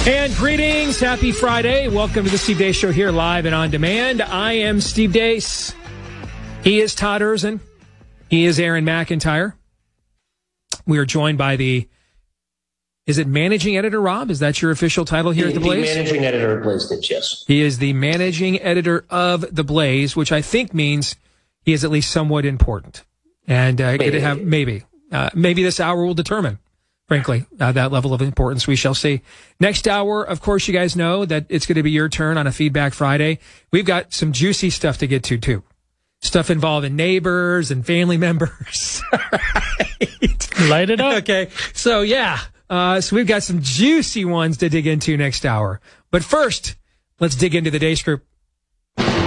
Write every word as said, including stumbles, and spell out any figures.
And greetings. Happy Friday. Welcome to the Steve Deace Show here live and on demand. I am Steve Deace. He is Todd Erzen. He is Aaron McIntyre. We are joined by the, is it managing editor, Rob? Is that your official title here the, at The Blaze? The managing editor of Blaze Tips, yes. He is the managing editor of The Blaze, which I think means he is at least somewhat important. And uh, maybe. Could have, maybe. Uh, maybe this hour will determine. Frankly, uh, that level of importance, we shall see. Next hour, of course, you guys know that it's going to be your turn on a Feedback Friday. We've got some juicy stuff to get to, too. Stuff involving neighbors and family members. Right? Light it up. Okay. So, yeah. Uh, so we've got some juicy ones to dig into next hour. But first, let's dig into the Deace Group.